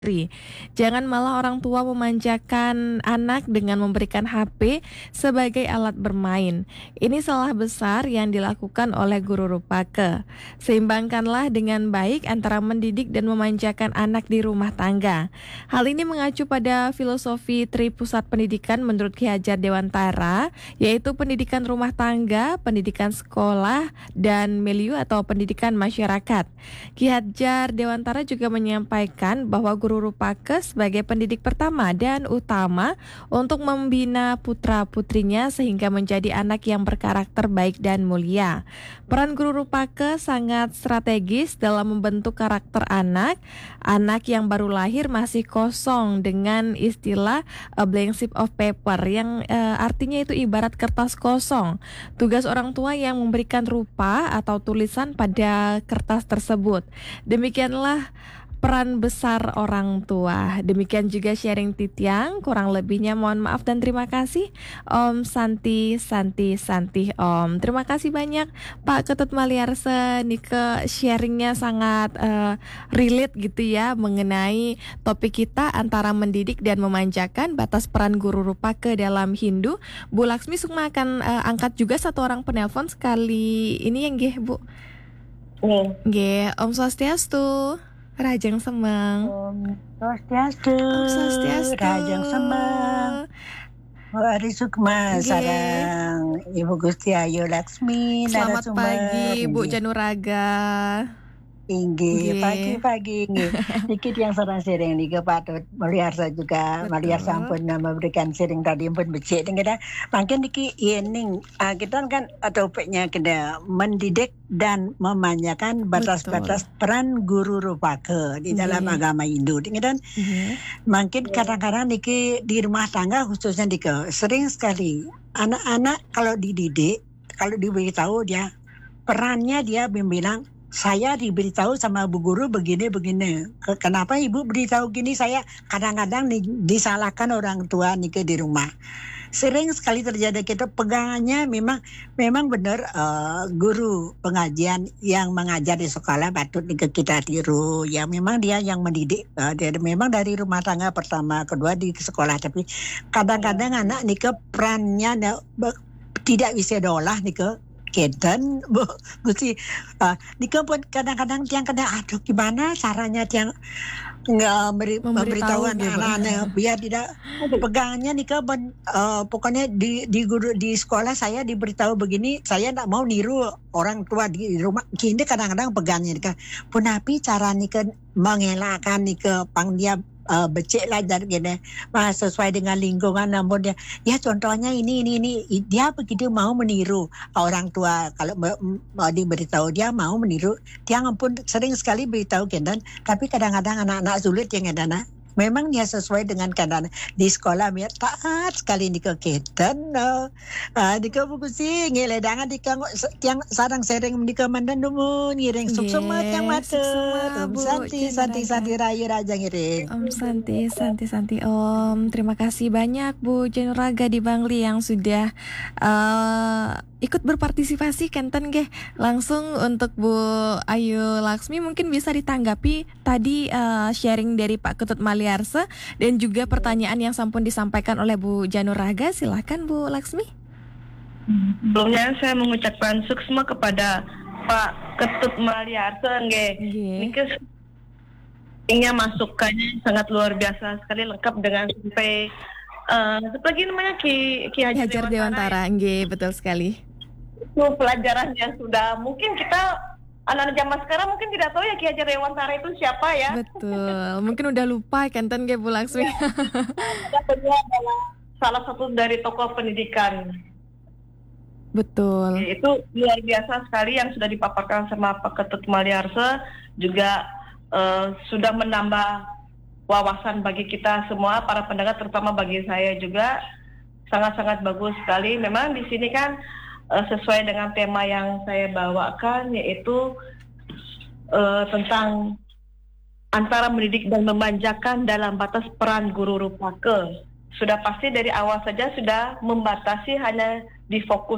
Jangan malah orang tua memanjakan anak dengan memberikan HP sebagai alat bermain. Ini salah besar yang dilakukan oleh guru Rupake. Seimbangkanlah dengan baik antara mendidik dan memanjakan anak di rumah tangga. Hal ini mengacu pada filosofi Tri Pusat Pendidikan menurut Ki Hajar Dewantara, yaitu pendidikan rumah tangga, pendidikan sekolah, dan milieu atau pendidikan masyarakat. Ki Hajar Dewantara juga menyampaikan bahwa guru Rupake sebagai pendidik pertama dan utama untuk membina putra-putrinya sehingga menjadi anak yang berkarakter baik dan mulia. Peran guru Rupake sangat strategis dalam membentuk karakter anak. Anak yang baru lahir masih kosong dengan istilah a blank sheet of paper yang artinya itu ibarat kertas kosong. Tugas orang tua yang memberikan rupa atau tulisan pada kertas tersebut. Demikianlah peran besar orang tua. Demikian juga sharing Titiang, kurang lebihnya mohon maaf dan terima kasih Om Santi Om. Terima kasih banyak Pak Ketut Maliarse, Nike sharingnya sangat relate gitu ya mengenai topik kita antara mendidik dan memanjakan, batas peran guru Rupake dalam Hindu. Bu Laksmi Sukma akan angkat juga satu orang penelpon sekali ini yang nggih Bu. Nggih, Om Swastiastu. Rajang Semang. Swastiastu. Rajang Semang. Hari Sukma sareng Ibu Gusti Ayu Laksmi. Selamat pagi Bu Januraga. Inggih, pagi-pagi nggih. Dikit yang sareng sering niki patut Maliarsa juga. Maliarsa sampun memberikan sering tadi pun becik kita. Mungkin niki ini kita kan topiknya kita mendidik dan memanjakan batas-batas peran guru Rupake di dalam agama Hindu. Kan mungkin kadang-kadang niki di rumah tangga khususnya niki sering sekali anak-anak kalau dididik, kalau diberitahu dia perannya dia bilang saya diberitahu sama bu guru begini-begini. Kenapa ibu beritahu gini? Saya kadang-kadang disalahkan orang tua nike di rumah. Sering sekali terjadi kita pegangannya memang benar guru pengajian yang mengajar di sekolah patut kita tiru. Ya memang dia yang mendidik. Dia memang dari rumah tangga pertama, kedua di sekolah. Tapi kadang-kadang anak nike perannya tidak bisa diolah nike. Keden, Bu Gusti, Dika pun kadang-kadang tiang aduh gimana caranya tiang memberitahu anak-anak biar tidak pegangannya Dika pokoknya di guru di sekolah saya diberitahu begini, saya tidak mau niru orang tua di rumah. Kini kadang-kadang pegangnya Dika. Punapi cara Dika mengelakkan Dika pang dia becek lah dan gini sesuai dengan lingkungan, namun dia ya contohnya ini dia begitu mau meniru orang tua. Kalau mau diberitahu dia mau meniru, dia pun sering sekali beritahu kendan, tapi kadang-kadang anak-anak sulit yang ada memang dia sesuai dengan keadaan di sekolah dia taat sekali di keketan di kebukusi ngeledangan di yang sarang sering di kemandan dumun ngiring suksemat yang mater santi rayu raja ngiring Om Santi Om. Terima kasih banyak Bu Januraga di Bangli yang sudah ikut berpartisipasi kenten nggih. Langsung untuk Bu Ayu Laksmi mungkin bisa ditanggapi tadi sharing dari Pak Ketut Maliarse dan juga pertanyaan yang sampun disampaikan oleh Bu Januraga. Silakan Bu Laksmi. Sebelumnya saya mengucapkan suksma kepada Pak Ketut Maliarse nggih. Nggih. Masukannya sangat luar biasa sekali, lengkap dengan sampai seperti namanya Ki Hajar Dewantara. Nggih, betul sekali. Itu pelajaran yang sudah mungkin kita anak-anak zaman sekarang mungkin tidak tahu ya Ki Hajar Dewantara itu siapa ya. Betul, mungkin udah lupa kenten kayak Bu Laksmi. Beliau adalah salah satu dari tokoh pendidikan. Betul. Itu luar biasa sekali yang sudah dipaparkan sama Pak Ketut Maliarse, juga sudah menambah wawasan bagi kita semua para pendengar, terutama bagi saya juga sangat-sangat bagus sekali. Memang di sini kan sesuai dengan tema yang saya bawakan, yaitu tentang antara mendidik dan memanjakan dalam batas peran guru Rupake. Sudah pasti dari awal saja sudah membatasi, hanya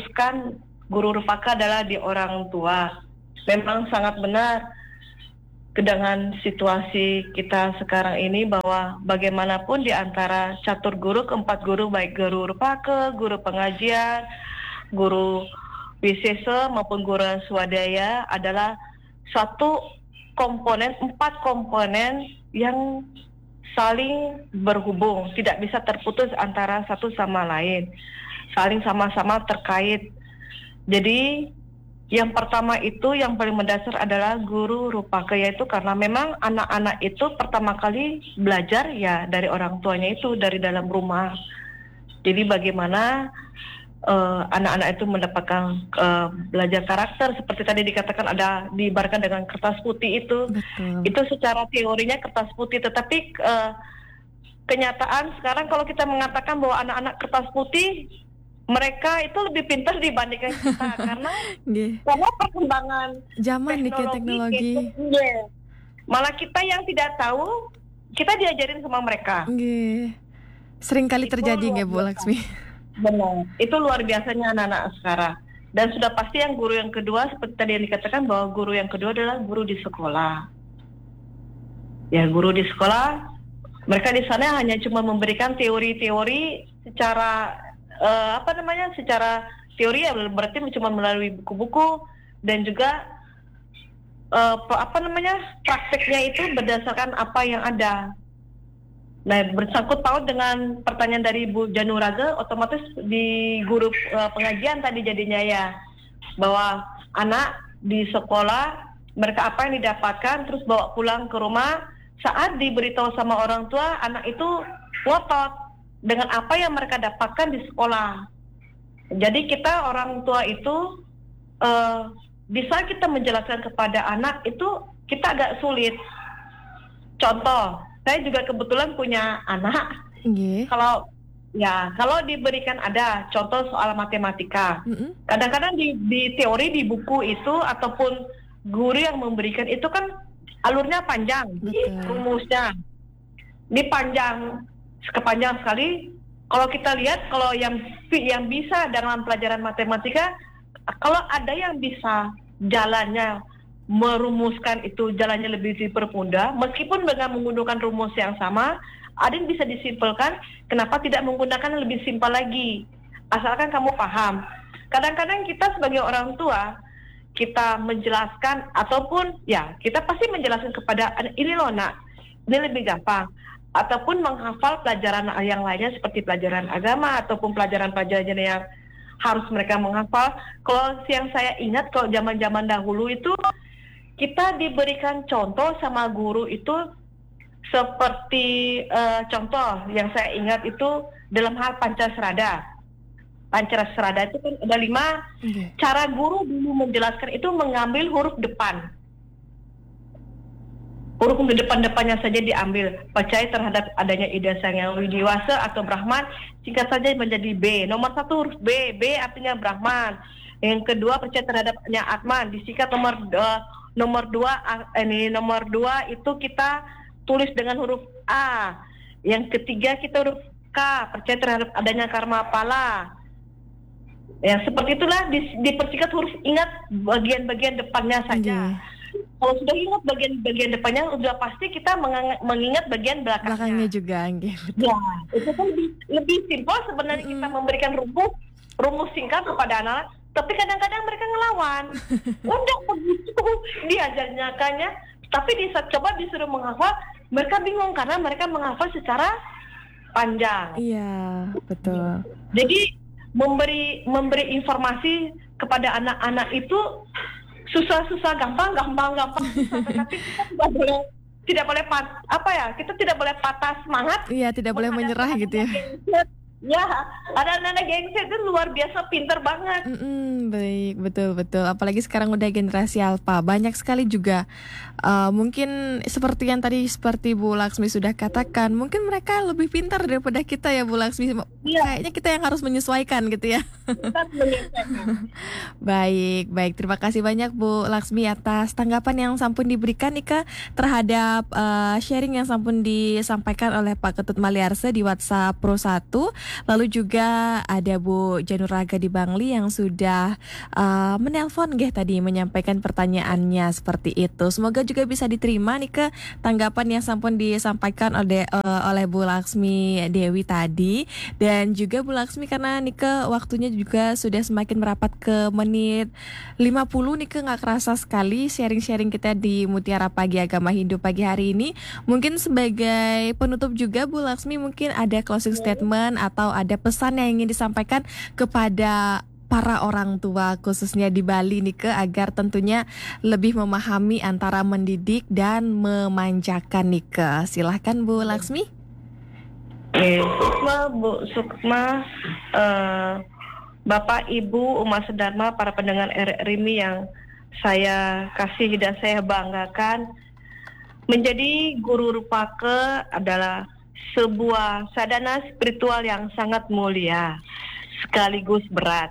difokuskan guru Rupake adalah di orang tua. Memang sangat benar dengan situasi kita sekarang ini bahwa bagaimanapun di antara catur guru, keempat guru, baik guru Rupake, guru pengajian, guru Wisesa maupun guru swadaya adalah satu komponen, 4 komponen yang saling berhubung, tidak bisa terputus antara satu sama lain, saling sama-sama terkait. Jadi yang pertama itu yang paling mendasar adalah guru Rupake, yaitu karena memang anak-anak itu pertama kali belajar ya dari orang tuanya itu, dari dalam rumah. Jadi bagaimana anak-anak itu mendapatkan belajar karakter, seperti tadi dikatakan ada diibaratkan dengan kertas putih itu. Betul. Itu secara teorinya kertas putih, tetapi kenyataan sekarang kalau kita mengatakan bahwa anak-anak kertas putih, mereka itu lebih pintar dibandingkan kita karena perkembangan zaman teknologi. Malah kita yang tidak tahu, kita diajarin sama mereka. Sering kali terjadi nggak Bu Laksmi? Benar, itu luar biasanya anak-anak sekarang. Dan sudah pasti yang guru yang kedua, seperti tadi yang dikatakan bahwa guru yang kedua adalah guru di sekolah. Ya, guru di sekolah, mereka di sana hanya cuma memberikan teori-teori secara secara teori, ya berarti cuma melalui buku-buku, dan juga prakteknya itu berdasarkan apa yang ada. Nah, bersangkut paut dengan pertanyaan dari Bu Januraga, otomatis di guru pengajian tadi jadinya ya, bahwa anak di sekolah mereka apa yang didapatkan terus bawa pulang ke rumah, saat diberitahu sama orang tua, anak itu ngotot dengan apa yang mereka dapatkan di sekolah. Jadi kita orang tua itu bisa kita menjelaskan kepada anak itu kita agak sulit. Contoh, saya juga kebetulan punya anak. Kalau diberikan ada contoh soal matematika, kadang-kadang di teori di buku itu ataupun guru yang memberikan itu kan alurnya panjang, rumusnya ini kepanjang sekali. Kalau kita lihat, kalau yang bisa dalam pelajaran matematika, kalau ada yang bisa jalannya merumuskan itu jalannya lebih dipermudah, meskipun dengan menggunakan rumus yang sama, ada yang bisa disimpulkan. Kenapa tidak menggunakan yang lebih simpel lagi? Asalkan kamu paham. Kadang-kadang kita sebagai orang tua, kita menjelaskan ataupun ya kita pasti menjelaskan kepada ini loh nak, ini lebih gampang. Ataupun menghafal pelajaran yang lainnya seperti pelajaran agama ataupun pelajaran-pelajaran yang harus mereka menghafal. Kalau yang saya ingat, kalau zaman-zaman dahulu itu kita diberikan contoh sama guru itu seperti contoh yang saya ingat itu dalam hal Pancasrada. Pancasrada itu kan ada 5 cara guru dulu menjelaskan itu mengambil huruf depan. Huruf depan-depannya saja diambil. Percaya terhadap adanya ida sang yang widiwasa atau Brahman, singkat saja menjadi B. Nomor 1 huruf B artinya Brahman. Yang kedua percaya terhadapnya Atman, disingkat nomor 2 itu kita tulis dengan huruf A. Yang ketiga kita huruf K, percaya terhadap adanya karma pala. Ya, seperti itulah dipersingkat huruf, ingat bagian-bagian depannya saja. Kalau sudah ingat bagian depannya, sudah pasti kita mengingat bagian belakangnya juga. Ya, itu kan lebih simpel sebenarnya kita memberikan rumus singkat kepada anak, tapi kadang-kadang mereka ngelawan. Udah begitu diajarnya, tapi coba disuruh menghafal, mereka bingung karena mereka menghafal secara panjang. Iya, betul. Jadi memberi informasi kepada anak-anak itu susah, gampang, susah. Tapi kita tidak boleh patah semangat. Iya, tidak boleh menyerah gitu ya. Ya, ada anak-anak gengset itu luar biasa pinter banget. Baik, betul. Apalagi sekarang udah generasi alfa, banyak sekali juga. Mungkin seperti yang tadi seperti Bu Laksmi sudah katakan, mungkin mereka lebih pintar daripada kita ya Bu Laksmi. Kayaknya kita yang harus menyesuaikan gitu ya. Baik. Terima kasih banyak Bu Laksmi atas tanggapan yang sampun diberikan Ika terhadap sharing yang sampun disampaikan oleh Pak Ketut Maliarse di WhatsApp Pro 1. Lalu juga ada Bu Januraga di Bangli yang sudah menelpon tadi menyampaikan pertanyaannya seperti itu. Semoga juga bisa diterima nih ke tanggapan yang sampun disampaikan oleh Bu Laksmi Dewi tadi. Dan juga Bu Laksmi, karena nih ke waktunya juga sudah semakin merapat ke menit 50 nih ke, nggak kerasa sekali sharing-sharing kita di Mutiara Pagi Agama Hindu pagi hari ini. Mungkin sebagai penutup juga Bu Laksmi, mungkin ada closing statement atau ada pesan yang ingin disampaikan kepada para orang tua khususnya di Bali nih ke, agar tentunya lebih memahami antara mendidik dan memanjakan nih ke. Silahkan Bu Laksmi. Bu Sukma, Bapak Ibu Umat Sedharma, para pendengar RRI yang saya kasih dan saya banggakan, menjadi guru Rupaka adalah sebuah sadhana spiritual yang sangat mulia sekaligus berat.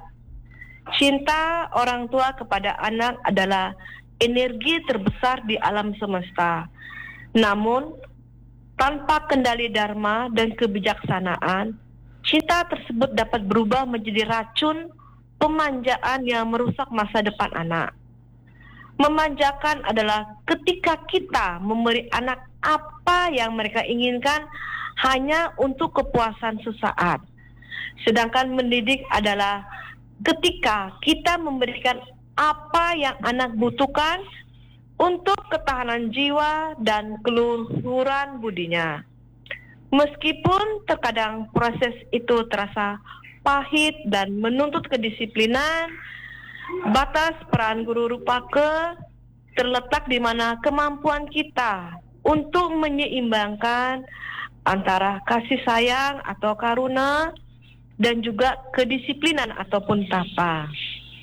Cinta orang tua kepada anak adalah energi terbesar di alam semesta. Namun, tanpa kendali dharma dan kebijaksanaan, cinta tersebut dapat berubah menjadi racun pemanjaan yang merusak masa depan anak. Memanjakan adalah ketika kita memberi anak apa yang mereka inginkan hanya untuk kepuasan sesaat. Sedangkan mendidik adalah ketika kita memberikan apa yang anak butuhkan untuk ketahanan jiwa dan keluhuran budinya. Meskipun terkadang proses itu terasa pahit dan menuntut kedisiplinan, batas peran guru Rupaka terletak di mana kemampuan kita untuk menyeimbangkan antara kasih sayang atau karuna dan juga kedisiplinan ataupun tapa.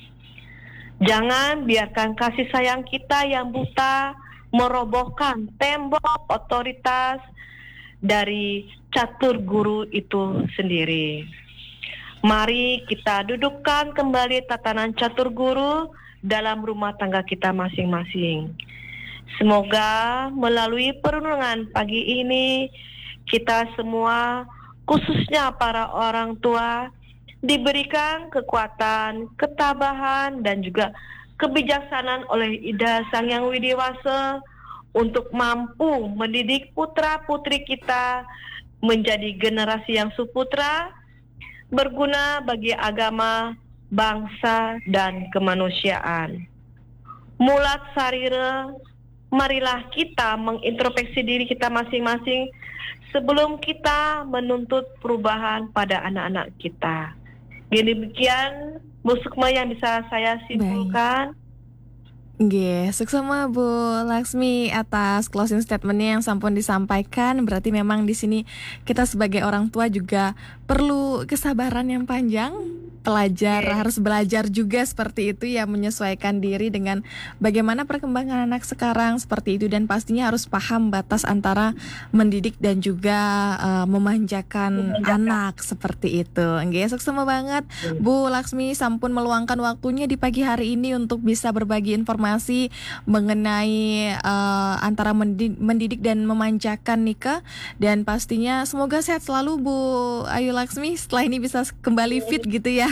Jangan biarkan kasih sayang kita yang buta merobohkan tembok otoritas dari catur guru itu sendiri. Mari kita dudukkan kembali tatanan catur guru dalam rumah tangga kita masing-masing. Semoga melalui perenungan pagi ini kita semua, khususnya para orang tua, diberikan kekuatan, ketabahan, dan juga kebijaksanaan oleh Ida Sang Yang Widiwasa untuk mampu mendidik putra-putri kita menjadi generasi yang suputra, berguna bagi agama, bangsa, dan kemanusiaan. Mulat sarira, marilah kita mengintrospeksi diri kita masing-masing sebelum kita menuntut perubahan pada anak-anak kita. Demikian Bu Sukma yang bisa saya simpulkan. Suksema Bu Laksmi atas closing statementnya yang sampun disampaikan. Berarti memang di sini kita sebagai orang tua juga perlu kesabaran yang panjang. Harus belajar juga seperti itu ya, menyesuaikan diri dengan bagaimana perkembangan anak sekarang seperti itu, dan pastinya harus paham batas antara mendidik dan juga memanjakan anak seperti itu. Suksema banget Bu Laksmi sampun meluangkan waktunya di pagi hari ini untuk bisa berbagi informasi mengenai antara mendidik dan memanjakan nikah, dan pastinya semoga sehat selalu Bu Ayu Laksmi, setelah ini bisa kembali fit gitu ya.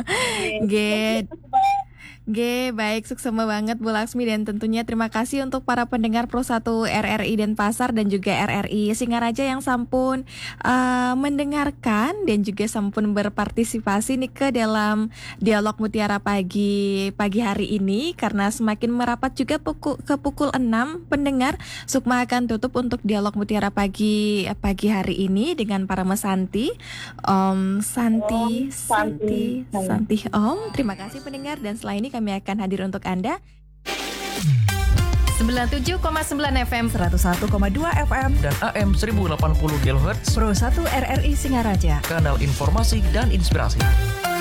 Baik, suksema banget Bu Laksmi, dan tentunya terima kasih untuk para pendengar Pro 1 RRI Denpasar dan juga RRI Singaraja yang sampun mendengarkan dan juga sampun berpartisipasi nih ke dalam dialog Mutiara pagi hari ini. Karena semakin merapat juga ke pukul 6 pendengar, Sukma akan tutup untuk dialog Mutiara pagi hari ini dengan para Santi. Santi Om. Terima kasih pendengar, dan setelah ini kami akan hadir untuk Anda. 97,9 FM, 101,2 FM, dan AM 1080 kHz Pro 1 RRI Singaraja. Kanal informasi dan inspirasi.